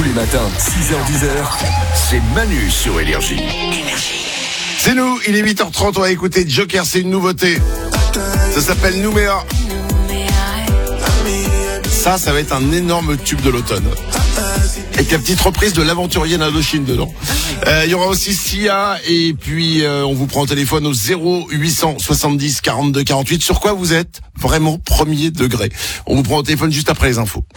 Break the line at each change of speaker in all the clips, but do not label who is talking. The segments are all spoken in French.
les matins, 6h-10h, c'est Manu sur Énergie.
C'est nous, il est 8h30, on va écouter Joker, c'est une nouveauté. Ça s'appelle Nouméa. Ça va être un énorme tube de l'automne. Avec la petite reprise de l'aventurier d'Indochine dedans. Il y aura aussi Sia, et puis on vous prend au téléphone au 0870 42 48. Sur quoi vous êtes vraiment premier degré? On vous prend au téléphone juste après les infos.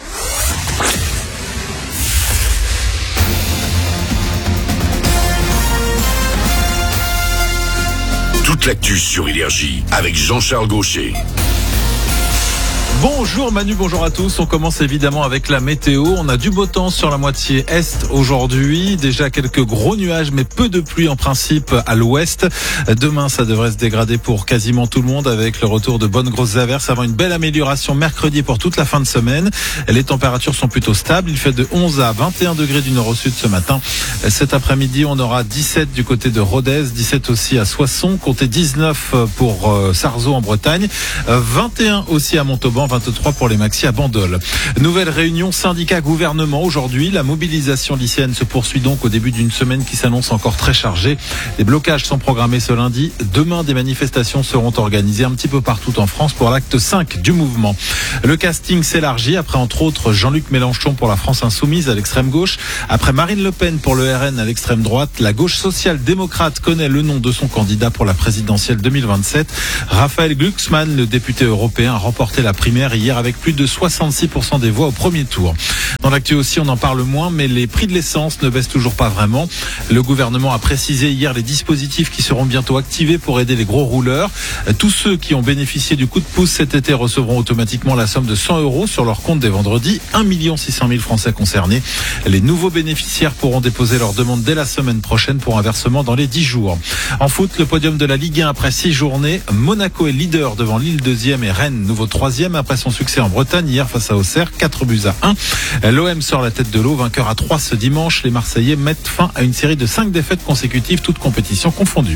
Toute l'actu sur Énergie avec Jean-Charles Gaucher.
Bonjour Manu, bonjour à tous. On commence évidemment avec la météo. On a du beau temps sur la moitié est aujourd'hui. Déjà quelques gros nuages, mais peu de pluie en principe à l'ouest. Demain, ça devrait se dégrader pour quasiment tout le monde avec le retour de bonnes grosses averses avant une belle amélioration mercredi pour toute la fin de semaine. Les températures sont plutôt stables. Il fait de 11 à 21 degrés du nord au sud ce matin. Cet après-midi, on aura 17 du côté de Rodez, 17 aussi à Soissons, comptez 19 pour Sarzeau en Bretagne, 21 aussi à Montauban, 23 pour les maxi à Bandol. Nouvelle réunion syndicat-gouvernement aujourd'hui. La mobilisation lycéenne se poursuit donc au début d'une semaine qui s'annonce encore très chargée. Des blocages sont programmés ce lundi. Demain, des manifestations seront organisées un petit peu partout en France pour l'acte 5 du mouvement. Le casting s'élargit après entre autres Jean-Luc Mélenchon pour la France Insoumise à l'extrême gauche. Après Marine Le Pen pour le RN à l'extrême droite. La gauche social-démocrate connaît le nom de son candidat pour la présidentielle 2027. Raphaël Glucksmann, le député européen, a remporté la primaire hier avec plus de 66% des voix au premier tour. Dans l'actu aussi, on en parle moins, mais les prix de l'essence ne baissent toujours pas vraiment. Le gouvernement a précisé hier les dispositifs qui seront bientôt activés pour aider les gros rouleurs. Tous ceux qui ont bénéficié du coup de pouce cet été recevront automatiquement la somme de 100 € sur leur compte dès vendredi. 1 600 000 Français concernés. Les nouveaux bénéficiaires pourront déposer leur demande dès la semaine prochaine pour un versement dans les 10 jours. En foot, le podium de la Ligue 1 après 6 journées. Monaco est leader devant Lille 2e et Rennes nouveau 3e après son succès en Bretagne hier face à Auxerre, 4-1. L'OM sort la tête de l'eau, vainqueur à 3 ce dimanche. Les Marseillais mettent fin à une série de 5 défaites consécutives, toutes compétitions confondues.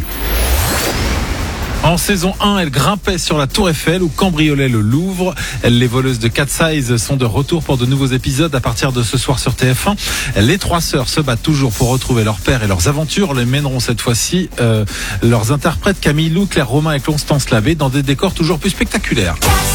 En saison 1, elle grimpait sur la Tour Eiffel ou cambriolait le Louvre. Les voleuses de Cat Size sont de retour pour de nouveaux épisodes à partir de ce soir sur TF1. Les trois sœurs se battent toujours pour retrouver leur père et leurs aventures. Les mèneront cette fois-ci leurs interprètes Camille Lou, Claire Romain et Constance Labbé dans des décors toujours plus spectaculaires.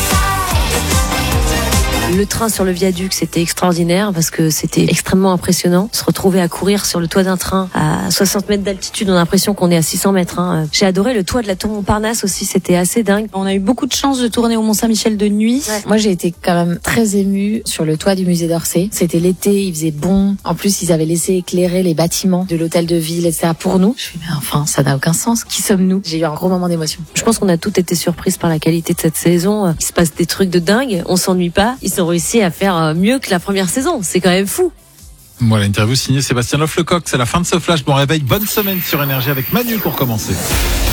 Le train sur le viaduc, c'était extraordinaire parce que c'était extrêmement impressionnant. Se retrouver à courir sur le toit d'un train à 60 mètres d'altitude, on a l'impression qu'on est à 600 mètres. J'ai adoré le toit de la tour Montparnasse aussi, c'était assez dingue.
On a eu beaucoup de chance de tourner au Mont-Saint-Michel de nuit.
Ouais.
Moi, j'ai été quand même très émue sur le toit du musée d'Orsay. C'était l'été, il faisait bon. En plus, ils avaient laissé éclairer les bâtiments de l'hôtel de ville, etc. pour nous. Je me suis dit, mais enfin, ça n'a aucun sens. Qui sommes-nous? J'ai eu un gros moment d'émotion.
Je pense qu'on a toutes été surprises par la qualité de cette saison. Il se passe des trucs de dingue, on s'ennuie pas. Ils ont réussi à faire mieux que la première saison. C'est quand même fou.
Voilà, interview signée Sébastien Loff-Lecoq. C'est la fin de ce flash. Bon réveil, bonne semaine sur Énergie avec Manu pour commencer.